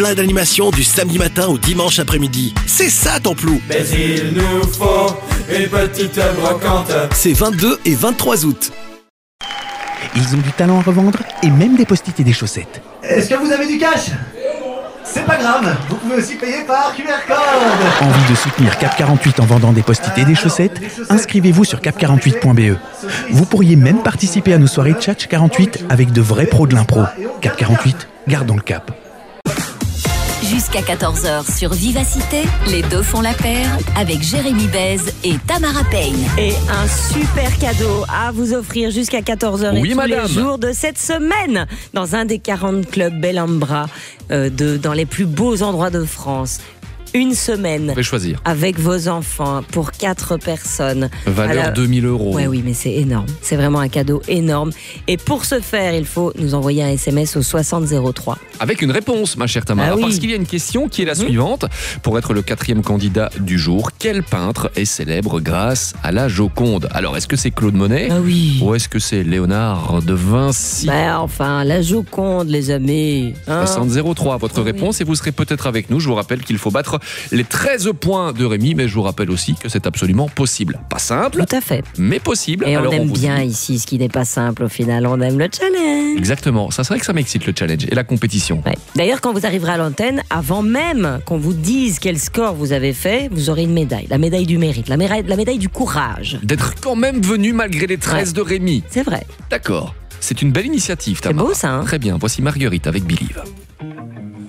Plein d'animations du samedi matin au dimanche après-midi. C'est ça Templou. Mais il nous faut une petite brocante. C'est 22 et 23 août. Ils ont du talent à revendre et même des post-it et des chaussettes. Est-ce que vous avez du cash? C'est pas grave, vous pouvez aussi payer par QR code. Envie de soutenir Cap 48 en vendant des post-it et des chaussettes? Inscrivez-vous sur cap48.be. Vous pourriez même participer à nos soirées Tchatch 48 avec de vrais pros de l'impro. Cap 48, gardons le cap. Jusqu'à 14h sur Vivacité, les deux font la paire avec Jérémy Bèze et Tamara Payne. Et un super cadeau à vous offrir jusqu'à 14h Oui, et tous madame. les jours de cette semaine dans un des 40 clubs Bellambra dans les plus beaux endroits de France. Une semaine Vous pouvez choisir. avec vos enfants pour 4 personnes. Valeur Alors, 2000 €. Ouais, oui, mais c'est énorme. C'est vraiment un cadeau énorme. Et pour ce faire, il faut nous envoyer un SMS au 6003. Avec une réponse, ma chère Tamara. Ah oui. Parce qu'il y a une question qui est la suivante. Pour être le 4e candidat du jour, quel peintre est célèbre grâce à la Joconde? Alors, est-ce que c'est Claude Monet? Ah oui. Ou est-ce que c'est Léonard de Vinci? Ben enfin, la Joconde, les amis. Hein. 6003, votre Oui. réponse, et vous serez peut-être avec nous. Je vous rappelle qu'il faut battre les 13 points de Rémi, mais je vous rappelle aussi que c'est absolument possible. Pas simple, Tout à fait. mais possible. Et Alors, on aime vous bien dit- ici ce qui n'est pas simple au final. On aime le challenge. Exactement. Ça, c'est vrai que ça m'excite le challenge et la compétition. Ouais. D'ailleurs, quand vous arriverez à l'antenne, avant même qu'on vous dise quel score vous avez fait, vous aurez une médaille. La médaille du mérite, la médaille du courage. D'être quand même venu malgré les 13 de Rémi. C'est vrai. D'accord. C'est une belle initiative, Tamara. beau, ça, hein? Très bien. Voici Marguerite avec Believe.